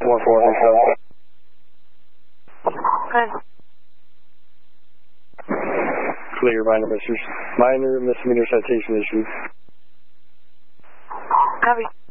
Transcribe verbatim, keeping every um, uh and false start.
one four one. Good. Clear, minor misdemeanor, minor misdemeanor citation issued. Copy.